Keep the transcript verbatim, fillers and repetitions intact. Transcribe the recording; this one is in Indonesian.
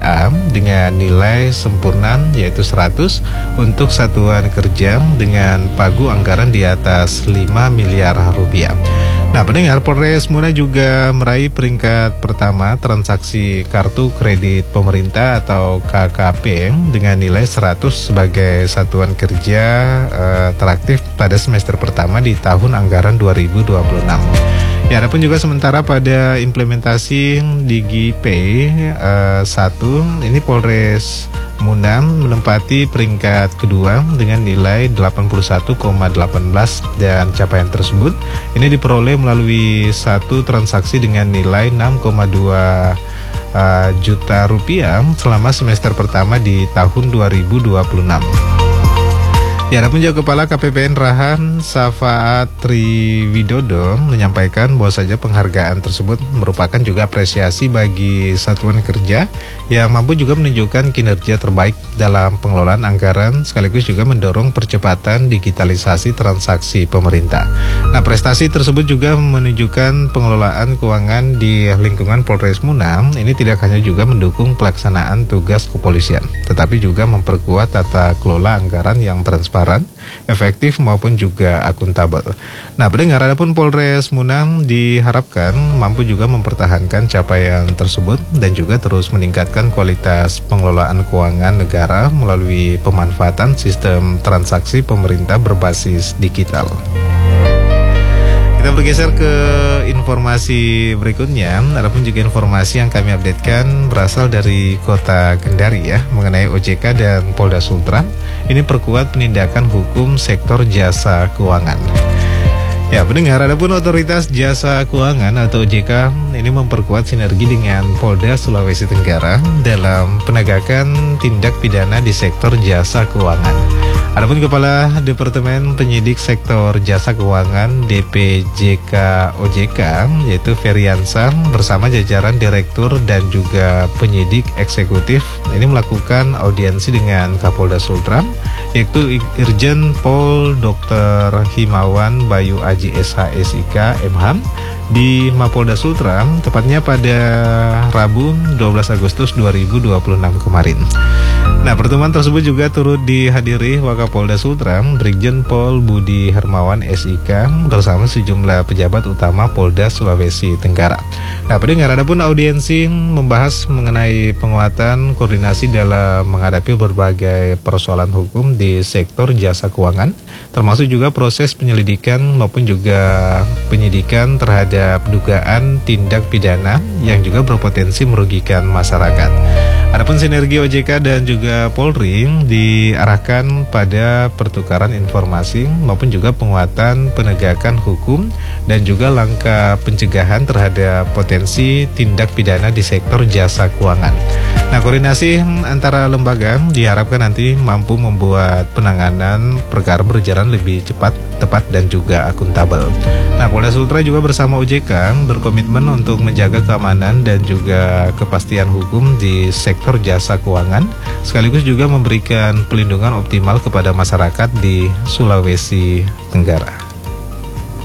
A dengan nilai sempurna yaitu seratus untuk satuan kerja dengan pagu anggaran di atas lima miliar rupiah. Nah, pendengar, Polres Muna juga meraih peringkat pertama transaksi kartu kredit pemerintah atau K K P dengan nilai seratus sebagai satuan kerja uh, teraktif pada semester pertama di tahun anggaran dua ribu dua puluh enam. Ya, adapun juga sementara pada implementasi DigiPay uh, satu, ini Polres Muna menempati peringkat kedua dengan nilai delapan puluh satu koma satu delapan dan capaian tersebut ini diperoleh melalui satu transaksi dengan nilai enam koma dua uh, juta rupiah selama semester pertama di tahun dua ribu dua puluh enam. Ya, adapun juga Kepala K P P N Rahan Safaat Triwidodo menyampaikan bahwa saja penghargaan tersebut merupakan juga apresiasi bagi satuan kerja yang mampu juga menunjukkan kinerja terbaik dalam pengelolaan anggaran sekaligus juga mendorong percepatan digitalisasi transaksi pemerintah. Nah, prestasi tersebut juga menunjukkan pengelolaan keuangan di lingkungan Polres Muna ini tidak hanya juga mendukung pelaksanaan tugas kepolisian, tetapi juga memperkuat tata kelola anggaran yang transparan, efektif maupun juga akuntabel. Nah, pendengar, adapun Polres Muna diharapkan mampu juga mempertahankan capaian tersebut dan juga terus meningkatkan kualitas pengelolaan keuangan negara melalui pemanfaatan sistem transaksi pemerintah berbasis digital. Kita bergeser ke informasi berikutnya. Adapun juga informasi yang kami updatekan berasal dari Kota Kendari ya, mengenai O J K dan Polda Sultra. Ini perkuat penindakan hukum sektor jasa keuangan. Ya, pendengar, adapun Otoritas Jasa Keuangan atau O J K ini memperkuat sinergi dengan Polda Sulawesi Tenggara dalam penegakan tindak pidana di sektor jasa keuangan. Adapun Kepala Departemen Penyidik Sektor Jasa Keuangan D P J K O J K yaitu Feriansa bersama jajaran Direktur dan juga penyidik eksekutif ini melakukan audiensi dengan Kapolda Sultra yaitu Irjen Pol Doktor Himawan Bayu Aji S H S I K M H di Mapolda Sultra tepatnya pada Rabu dua belas Agustus dua ribu dua puluh enam kemarin. Nah, pertemuan tersebut juga turut dihadiri Wakapolda Sultra Brigjen Pol Budi Hermawan S I K bersama sejumlah pejabat utama Polda Sulawesi Tenggara. Nah, pendengar, adapun audiensi membahas mengenai penguatan koordinasi dalam menghadapi berbagai persoalan hukum di sektor jasa keuangan, termasuk juga proses penyelidikan maupun juga penyidikan terhadap dugaan tindak pidana yang juga berpotensi merugikan masyarakat. Adapun sinergi O J K dan juga Polri diarahkan pada pertukaran informasi maupun juga penguatan penegakan hukum dan juga langkah pencegahan terhadap potensi tindak pidana di sektor jasa keuangan. Nah, koordinasi antara lembaga diharapkan nanti mampu membuat penanganan perkara berjalan lebih cepat, tepat dan juga akuntabel. Nah, Polda Sultra juga bersama O J K berkomitmen untuk menjaga keamanan dan juga kepastian hukum di sektor jasa keuangan, sekaligus juga memberikan pelindungan optimal kepada masyarakat di Sulawesi Tenggara.